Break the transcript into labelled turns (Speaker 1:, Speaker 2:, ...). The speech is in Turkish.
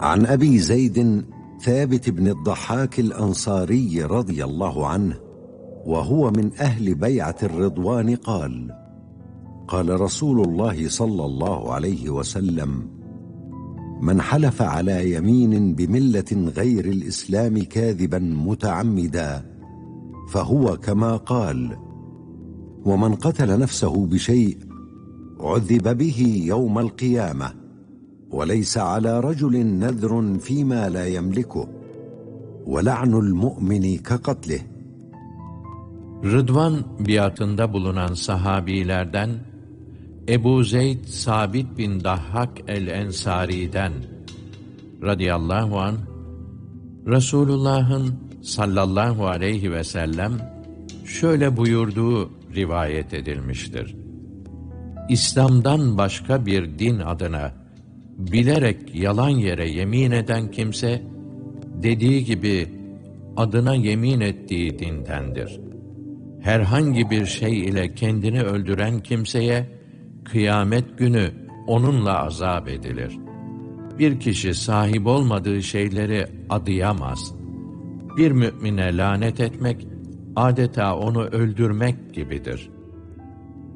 Speaker 1: عن أبي زيد ثابت بن الضحاك الأنصاري رضي الله عنه وهو من أهل بيعة الرضوان قال: قال رسول الله صلى الله عليه وسلم: من حلف على يمين بملة غير الإسلام كاذبا متعمدا فهو كما قال، ومن قتل نفسه بشيء عذب به يوم القيامة، وليس على رجل نذر فيما لا يملكه، ولعن المؤمن كقتله.
Speaker 2: Rıdvan biatında bulunan sahabilerden Ebu Zeyd Sabit bin Dahhak el-Ensari'den radıyallahu anh, Resulullah'ın sallallahu aleyhi ve sellem şöyle buyurduğu rivayet edilmiştir: İslam'dan başka bir din adına bilerek yalan yere yemin eden kimse, dediği gibi adına yemin ettiği dindendir. Herhangi bir şey ile kendini öldüren kimseye, kıyamet günü onunla azap edilir. Bir kişi sahip olmadığı şeyleri adayamaz. Bir mümine lanet etmek, adeta onu öldürmek gibidir.